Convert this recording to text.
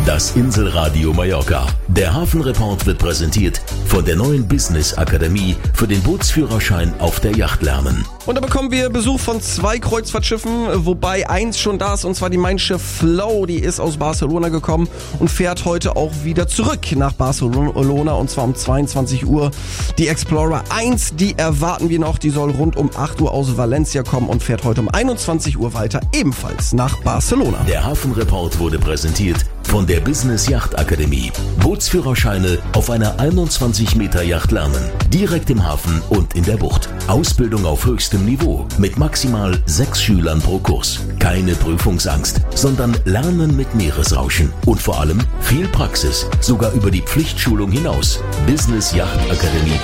Das Inselradio Mallorca. Der Hafenreport wird präsentiert von der neuen Business Akademie für den Bootsführerschein auf der Yacht lernen. Und da bekommen wir Besuch von 2 Kreuzfahrtschiffen, wobei eins schon da ist, und zwar die Mein Schiff Flow. Die ist aus Barcelona gekommen und fährt heute auch wieder zurück nach Barcelona, und zwar um 22 Uhr. Die Explorer 1, die erwarten wir noch. Die soll rund um 8 Uhr aus Valencia kommen und fährt heute um 21 Uhr weiter, ebenfalls nach Barcelona. Der Hafenreport wurde präsentiert von der Business Yacht Akademie. Bootsführerscheine auf einer 21 Meter Yacht lernen. Direkt im Hafen und in der Bucht. Ausbildung auf höchstem Niveau mit maximal 6 Schülern pro Kurs. Keine Prüfungsangst, sondern Lernen mit Meeresrauschen. Und vor allem viel Praxis, sogar über die Pflichtschulung hinaus. businessyachtakademie.at